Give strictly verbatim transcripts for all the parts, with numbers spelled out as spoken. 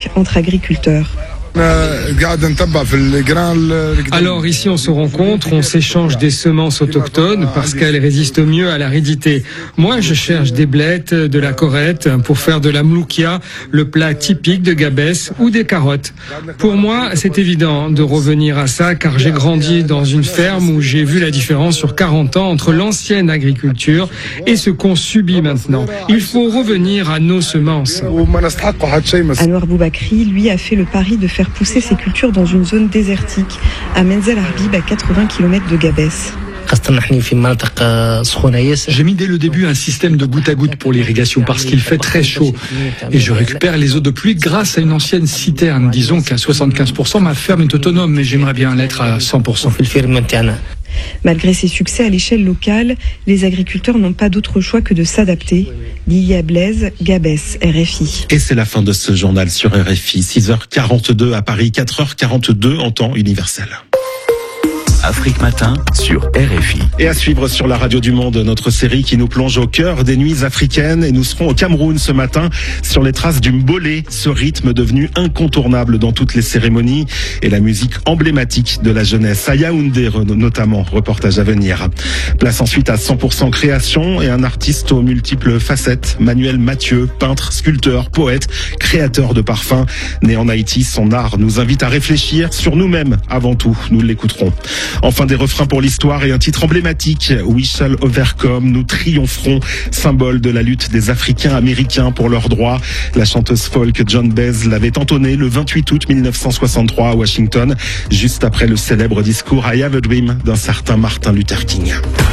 entre agriculteurs. Alors ici on se rencontre, on s'échange des semences autochtones parce qu'elles résistent mieux à l'aridité. Moi je cherche des blettes, de la corette pour faire de la mloukia, le plat typique de Gabès, ou des carottes. Pour moi c'est évident de revenir à ça car j'ai grandi dans une ferme où j'ai vu la différence sur quarante ans entre l'ancienne agriculture et ce qu'on subit maintenant. Il faut revenir à nos semences. Anouar Boubakri, lui, a fait le pari de faire pousser ses cultures dans une zone désertique, à Menzel Arbib, à quatre-vingts kilomètres de Gabès. J'ai mis dès le début un système de goutte à goutte pour l'irrigation parce qu'il fait très chaud. Et je récupère les eaux de pluie grâce à une ancienne citerne. Disons qu'à soixante-quinze pour cent, ma ferme est autonome, mais j'aimerais bien l'être à cent pour cent. Malgré ses succès à l'échelle locale, les agriculteurs n'ont pas d'autre choix que de s'adapter. Lilia Blaise, Gabès, R F I. Et c'est la fin de ce journal sur R F I. six heures quarante-deux à Paris, quatre heures quarante-deux en temps universel. Afrique Matin sur R F I. Et à suivre sur la radio du Monde, notre série qui nous plonge au cœur des nuits africaines. Et nous serons au Cameroun ce matin sur les traces du mbolé, ce rythme devenu incontournable dans toutes les cérémonies et la musique emblématique de la jeunesse. À Yaoundé notamment, reportage à venir. Place ensuite à cent pour cent création et un artiste aux multiples facettes. Manuel Mathieu, peintre, sculpteur, poète, créateur de parfums. Né en Haïti, son art nous invite à réfléchir sur nous-mêmes avant tout. Nous l'écouterons. Enfin, des refrains pour l'histoire et un titre emblématique, We Shall Overcome, nous triompherons, symbole de la lutte des Africains américains pour leurs droits. La chanteuse folk John Baez l'avait entonné le vingt-huit août mille neuf cent soixante-trois à Washington, juste après le célèbre discours I Have a Dream d'un certain Martin Luther King.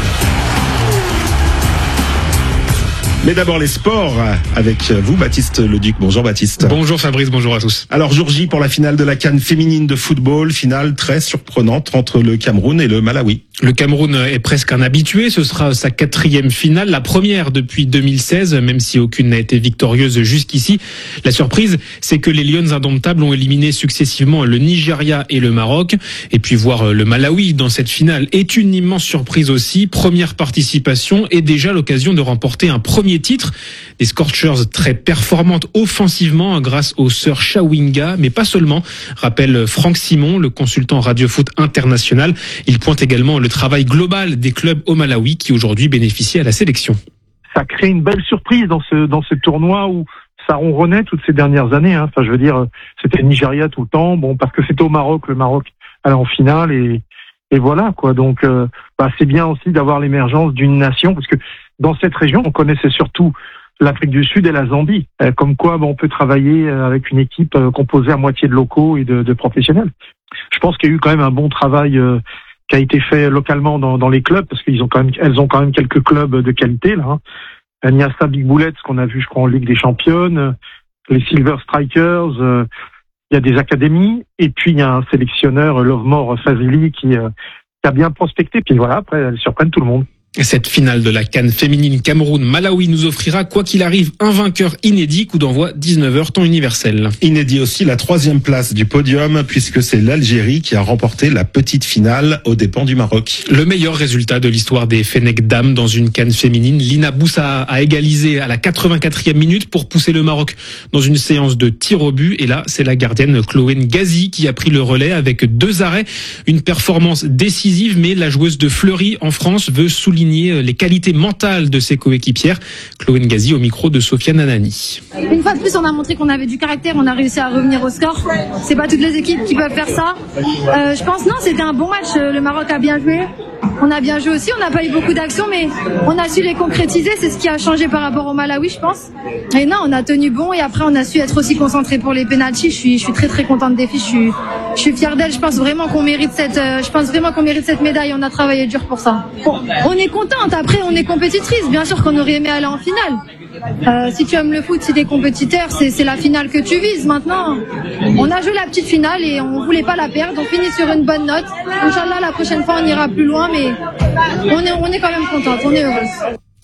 Mais d'abord les sports avec vous, Baptiste Leduc. Bonjour Baptiste. Bonjour Fabrice, bonjour à tous. Alors jour J pour la finale de la CAN féminine de football, finale très surprenante entre le Cameroun et le Malawi. Le Cameroun est presque un habitué, ce sera sa quatrième finale, la première depuis deux mille seize, même si aucune n'a été victorieuse jusqu'ici. La surprise, c'est que les Lions indomptables ont éliminé successivement le Nigeria et le Maroc. Et puis voir le Malawi dans cette finale est une immense surprise aussi. Première participation et déjà l'occasion de remporter un premier titre. Des Scorchers très performantes offensivement grâce aux sœurs Chawinga, mais pas seulement, rappelle Franck Simon, le consultant Radio Foot International. Il pointe également le travail global des clubs au Malawi qui aujourd'hui bénéficient à la sélection. Ça crée une belle surprise dans ce dans ce tournoi où ça ronronnait toutes ces dernières années. Hein. Enfin, je veux dire, c'était le Nigeria tout le temps. Bon, parce que c'était au Maroc, le Maroc allait en finale et et voilà quoi. Donc, euh, bah, c'est bien aussi d'avoir l'émergence d'une nation parce que dans cette région, on connaissait surtout l'Afrique du Sud et la Zambie. Euh, comme quoi, bah, on peut travailler avec une équipe euh, composée à moitié de locaux et de, de professionnels. Je pense qu'il y a eu quand même un bon travail euh, qui a été fait localement dans, dans les clubs parce qu'ils ont quand même, elles ont quand même quelques clubs de qualité là. Hein. Niassa Big Bullets, qu'on a vu, je crois, en Ligue des Championnes, les Silver Strikers. Euh, il y a des académies et puis il y a un sélectionneur, Lovemore Fazili, qui, euh, qui a bien prospecté. Puis voilà, après, elles surprennent tout le monde. Cette finale de la CAN féminine Cameroun-Malawi nous offrira, quoi qu'il arrive, un vainqueur inédit, coup d'envoi dix-neuf heures temps universel. Inédit aussi la troisième place du podium, puisque c'est l'Algérie qui a remporté la petite finale aux dépens du Maroc. Le meilleur résultat de l'histoire des Fennecs dames dans une CAN féminine. Lina Boussa a égalisé à la quatre-vingt-quatrième minute pour pousser le Maroc dans une séance de tir au but. Et là, c'est la gardienne Chloé Ngazi qui a pris le relais avec deux arrêts. Une performance décisive, mais la joueuse de Fleury en France veut souligner les qualités mentales de ses coéquipières. Chloé Ngazi au micro de Sofiane Anani. Une fois de plus, on a montré qu'on avait du caractère, on a réussi à revenir au score. C'est pas toutes les équipes qui peuvent faire ça. Euh, je pense non, c'était un bon match. Le Maroc a bien joué. On a bien joué aussi. On n'a pas eu beaucoup d'actions, mais on a su les concrétiser. C'est ce qui a changé par rapport au Malawi, je pense. Et non, on a tenu bon et après on a su être aussi concentré pour les pénaltys. Je suis, je suis très très contente des filles. Je suis, je suis fière d'elles. Je pense vraiment qu'on mérite cette, euh, je pense vraiment qu'on mérite cette médaille. On a travaillé dur pour ça. Bon, on est contente. Après, on est compétitrice. Bien sûr qu'on aurait aimé aller en finale. Euh, si tu aimes le foot, si t'es compétiteur, c'est, c'est la finale que tu vises. Maintenant, on a joué la petite finale et on voulait pas la perdre. On finit sur une bonne note. Inch'Allah, la prochaine fois, on ira plus loin, mais on est, on est quand même contente. On est heureuse.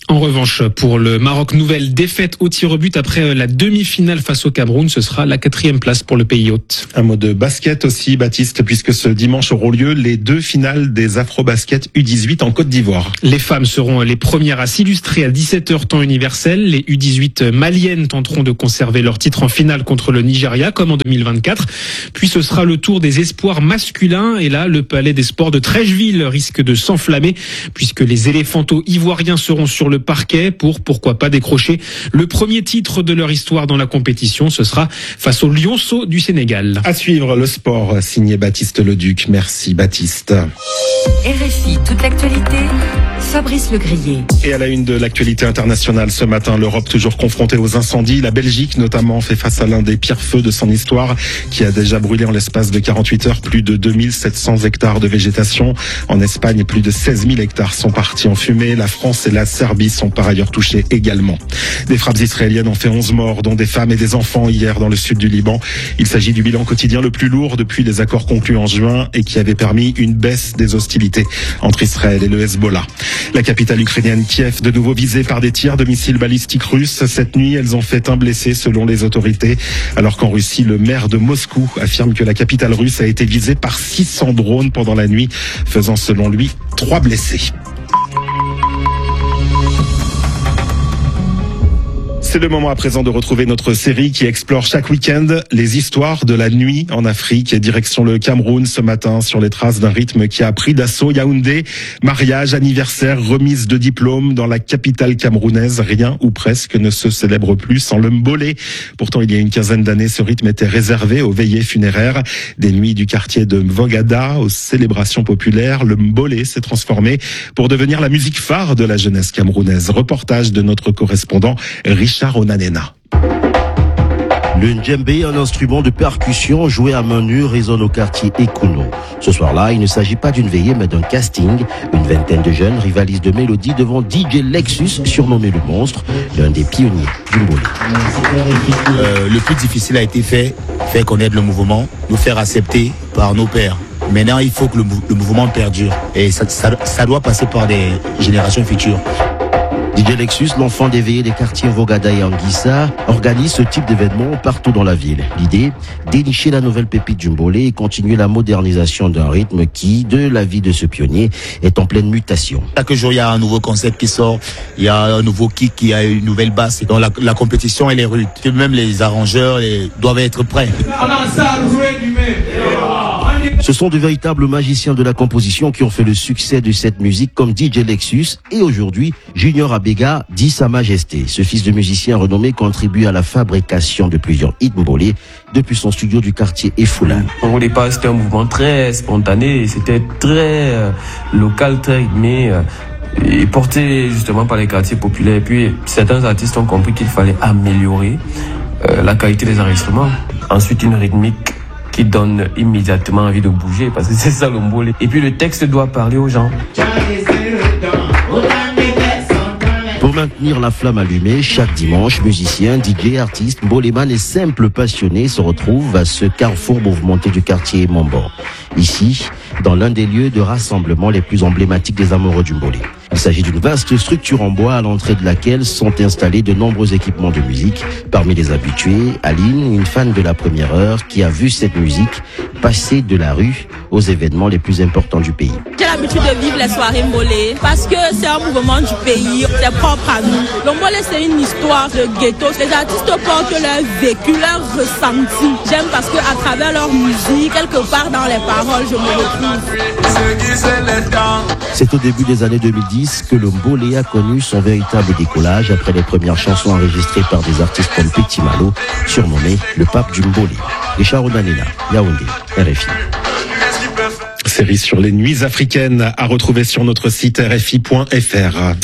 En revanche, pour le Maroc, nouvelle défaite au tir au but après la demi-finale face au Cameroun. Ce sera la quatrième place pour le pays hôte. Un mot de basket aussi, Baptiste, puisque ce dimanche auront lieu les deux finales des Afro-Basket U dix-huit en Côte d'Ivoire. Les femmes seront les premières à s'illustrer à dix-sept heures temps universel. Les U dix-huit maliennes tenteront de conserver leur titre en finale contre le Nigeria, comme en deux mille vingt-quatre. Puis ce sera le tour des espoirs masculins. Et là, le palais des sports de Trècheville risque de s'enflammer, puisque les éléphantos ivoiriens seront sur le parquet pour, pourquoi pas, décrocher le premier titre de leur histoire dans la compétition. Ce sera face aux Lionceaux du Sénégal. À suivre le sport, signé Baptiste Leduc. Merci Baptiste. R F I, toute l'actualité, Fabrice Legrier. Et à la une de l'actualité internationale ce matin, l'Europe toujours confrontée aux incendies. La Belgique notamment fait face à l'un des pires feux de son histoire, qui a déjà brûlé en l'espace de quarante-huit heures plus de deux mille sept cents hectares de végétation. En Espagne, plus de seize mille hectares sont partis en fumée. La France et la Serbie sont par ailleurs touchés également. Des frappes israéliennes ont fait onze morts, dont des femmes et des enfants hier dans le sud du Liban. Il s'agit du bilan quotidien le plus lourd depuis les accords conclus en juin et qui avait permis une baisse des hostilités entre Israël et le Hezbollah. La capitale ukrainienne Kiev, de nouveau visée par des tirs de missiles balistiques russes. Cette nuit, elles ont fait un blessé selon les autorités. Alors qu'en Russie, le maire de Moscou affirme que la capitale russe a été visée par six cents drones pendant la nuit, faisant selon lui trois blessés. C'est le moment à présent de retrouver notre série qui explore chaque week-end les histoires de la nuit en Afrique. Direction le Cameroun ce matin sur les traces d'un rythme qui a pris d'assaut Yaoundé. Mariage, anniversaire, remise de diplôme dans la capitale camerounaise. Rien ou presque ne se célèbre plus sans le mbolé. Pourtant, il y a une quinzaine d'années, ce rythme était réservé aux veillées funéraires. Des nuits du quartier de Mvogada aux célébrations populaires, le mbolé s'est transformé pour devenir la musique phare de la jeunesse camerounaise. Reportage de notre correspondant Richard Onanena. Le djembé, un instrument de percussion joué à main nue, résonne au quartier Ekouno. Ce soir-là, il ne s'agit pas d'une veillée, mais d'un casting. Une vingtaine de jeunes rivalisent de mélodie devant D J Lexus, surnommé le monstre, l'un des pionniers du mbolé. Euh, le plus difficile a été fait, faire connaître le mouvement, nous faire accepter par nos pères. Maintenant, il faut que le, le mouvement perdure. Et ça, ça, ça doit passer par des générations futures. D J Lexus, l'enfant des veillées des quartiers Vogada et Anguissa, organise ce type d'événement partout dans la ville. L'idée, dénicher la nouvelle pépite du mbolé et continuer la modernisation d'un rythme qui, de la vie de ce pionnier, est en pleine mutation. Chaque jour, il y a un nouveau concept qui sort, il y a un nouveau kick, il y a une nouvelle basse. Donc la, la compétition, elle est rude. Même les arrangeurs les, doivent être prêts. Ce sont de véritables magiciens de la composition qui ont fait le succès de cette musique, comme D J Lexus et aujourd'hui Junior Abega, dit Sa Majesté. Ce fils de musicien renommé contribue à la fabrication de plusieurs hits mbolé depuis son studio du quartier Efoula. Au départ, c'était un mouvement très spontané, c'était très euh, local, très rythmé. Euh, et porté justement par les quartiers populaires. Et puis certains artistes ont compris qu'il fallait améliorer euh, la qualité des enregistrements. Ensuite, une rythmique qui donne immédiatement envie de bouger, parce que c'est ça le mbolé. Et puis le texte doit parler aux gens. Pour maintenir la flamme allumée, chaque dimanche, musiciens, D J, artistes, mboléman et simples passionnés se retrouvent à ce carrefour mouvementé du quartier Mambo. Ici, dans l'un des lieux de rassemblement les plus emblématiques des amoureux du mbolé. Il s'agit d'une vaste structure en bois à l'entrée de laquelle sont installés de nombreux équipements de musique. Parmi les habitués, Aline, une fan de la première heure, qui a vu cette musique passer de la rue aux événements les plus importants du pays. J'ai l'habitude de vivre les soirées mbolé parce que c'est un mouvement du pays, c'est propre à nous. Le mbolé, c'est une histoire de ghetto. Les artistes portent leur vécu, leur ressenti. J'aime parce que à travers leur musique, quelque part dans les paroles, je me retrouve. C'est au début des années deux mille dix que le mbolé a connu son véritable décollage après les premières chansons enregistrées par des artistes comme Petit Malo, surnommé le pape du mbolé. Richard Onanena, Yaoundé, R F I. Série sur les nuits africaines à retrouver sur notre site R F I point F R.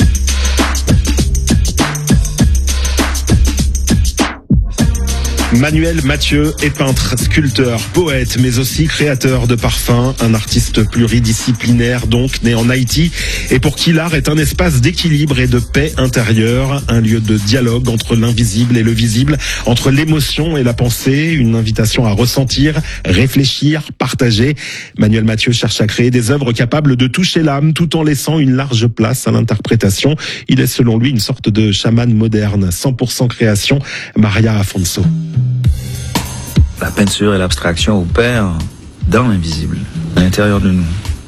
Manuel Mathieu est peintre, sculpteur, poète, mais aussi créateur de parfums, un artiste pluridisciplinaire donc, né en Haïti, et pour qui l'art est un espace d'équilibre et de paix intérieure, un lieu de dialogue entre l'invisible et le visible, entre l'émotion et la pensée, une invitation à ressentir, réfléchir, partager. Manuel Mathieu cherche à créer des œuvres capables de toucher l'âme tout en laissant une large place à l'interprétation. Il est selon lui une sorte de chaman moderne, cent pour cent création. Maria Afonso. La peinture et l'abstraction opèrent dans l'invisible, à l'intérieur de nous.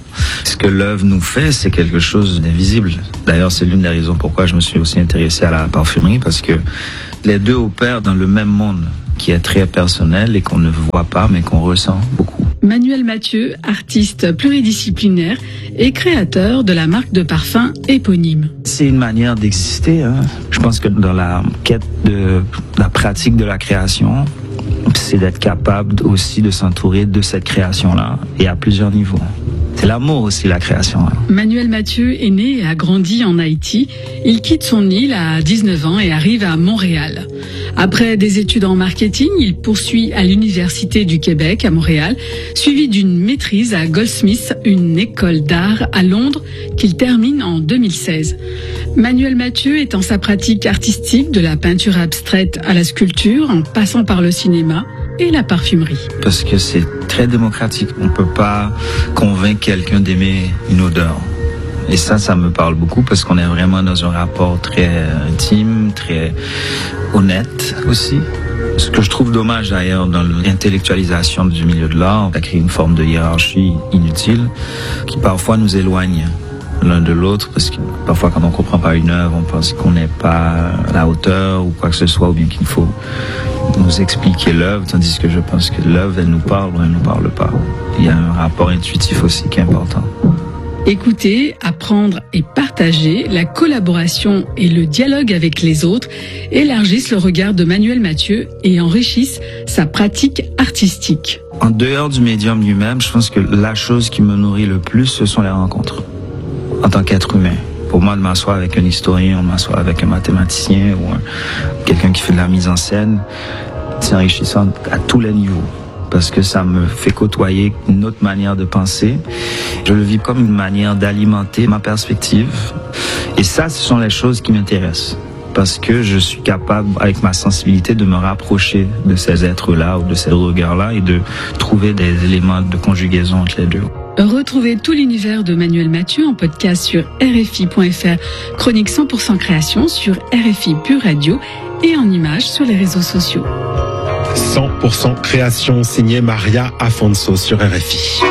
Ce que l'œuvre nous fait, c'est quelque chose d'invisible. D'ailleurs, c'est l'une des raisons pourquoi je me suis aussi intéressé à la parfumerie, parce que les deux opèrent dans le même monde, qui est très personnel et qu'on ne voit pas, mais qu'on ressent beaucoup. Manuel Mathieu, artiste pluridisciplinaire et créateur de la marque de parfum éponyme. C'est une manière d'exister. Hein. Je pense que dans la quête de la pratique de la création, c'est d'être capable aussi de s'entourer de cette création-là, et à plusieurs niveaux. C'est l'amour aussi, la création. Manuel Mathieu est né et a grandi en Haïti. Il quitte son île à dix-neuf ans et arrive à Montréal. Après des études en marketing, il poursuit à l'Université du Québec à Montréal, suivi d'une maîtrise à Goldsmiths, une école d'art à Londres, qu'il termine en deux mille seize. Manuel Mathieu étend sa pratique artistique de la peinture abstraite à la sculpture, en passant par le cinéma et la parfumerie. Parce que c'est très démocratique. On ne peut pas convaincre quelqu'un d'aimer une odeur. Et ça, ça me parle beaucoup parce qu'on est vraiment dans un rapport très intime, très honnête aussi. Ce que je trouve dommage d'ailleurs dans l'intellectualisation du milieu de l'art, ça crée une forme de hiérarchie inutile qui parfois nous éloigne l'un de l'autre, parce que parfois quand on comprend pas une œuvre, on pense qu'on n'est pas à la hauteur ou quoi que ce soit, ou bien qu'il faut nous expliquer l'œuvre, tandis que je pense que l'œuvre, elle nous parle ou elle nous parle pas. Il y a un rapport intuitif aussi qui est important. Écouter, apprendre et partager, la collaboration et le dialogue avec les autres élargissent le regard de Manuel Mathieu et enrichissent sa pratique artistique. En dehors du médium lui-même, je pense que la chose qui me nourrit le plus, ce sont les rencontres. En tant qu'être humain. Pour moi, de m'asseoir avec un historien, de m'asseoir avec un mathématicien ou un, quelqu'un qui fait de la mise en scène, c'est enrichissant à tous les niveaux. Parce que ça me fait côtoyer une autre manière de penser. Je le vis comme une manière d'alimenter ma perspective. Et ça, ce sont les choses qui m'intéressent. Parce que je suis capable, avec ma sensibilité, de me rapprocher de ces êtres-là ou de ces regards-là et de trouver des éléments de conjugaison entre les deux. Retrouvez tout l'univers de Manuel Mathieu en podcast sur R F I point F R, chronique cent pour cent création sur R F I Pure Radio et en images sur les réseaux sociaux. cent pour cent création signée Maria Afonso sur R F I.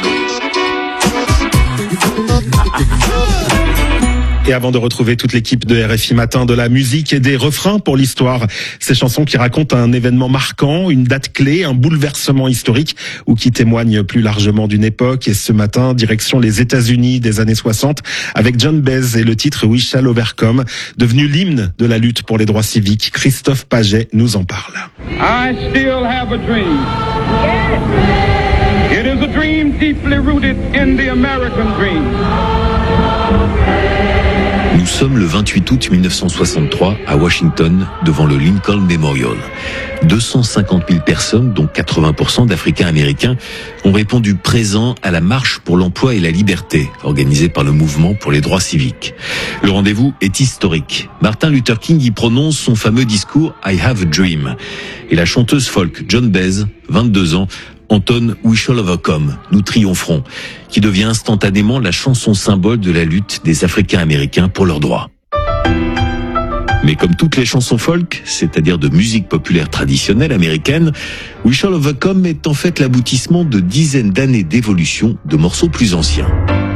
Et avant de retrouver toute l'équipe de R F I Matin, de la musique et des refrains pour l'histoire, ces chansons qui racontent un événement marquant, une date clé, un bouleversement historique ou qui témoignent plus largement d'une époque. Et ce matin, direction les États-Unis des années soixante avec John Baez et le titre We Shall Overcome, devenu l'hymne de la lutte pour les droits civiques. Christophe Paget nous en parle. I still have a dream. It is a dream deeply rooted in the American dream. Nous sommes le vingt-huit août mille neuf cent soixante-trois à Washington, devant le Lincoln Memorial. deux cent cinquante mille personnes, dont quatre-vingts pour cent d'Africains-Américains, ont répondu présents à la marche pour l'emploi et la liberté, organisée par le mouvement pour les droits civiques. Le rendez-vous est historique. Martin Luther King y prononce son fameux discours « I have a dream ». Et la chanteuse folk John Baez, vingt-deux ans, entonne We Shall Overcome, nous triompherons, qui devient instantanément la chanson symbole de la lutte des Africains-Américains pour leurs droits. Mais comme toutes les chansons folk, c'est-à-dire de musique populaire traditionnelle américaine, We Shall Overcome est en fait l'aboutissement de dizaines d'années d'évolution de morceaux plus anciens.